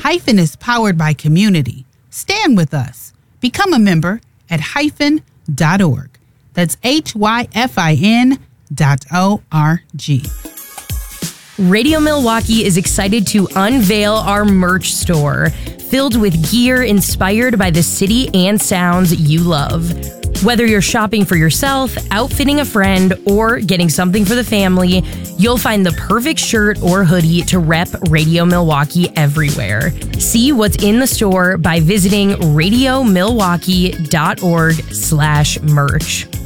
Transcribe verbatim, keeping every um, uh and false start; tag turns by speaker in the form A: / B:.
A: Hyphen is powered by community. Stand with us. Become a member at hyphen dot org. That's H Y F I N dot O R G.
B: Radio Milwaukee is excited to unveil our merch store, filled with gear inspired by the city and sounds you love. Whether you're shopping for yourself, outfitting a friend, or getting something for the family, you'll find the perfect shirt or hoodie to rep Radio Milwaukee everywhere. See what's in the store by visiting radio milwaukee dot org slash merch.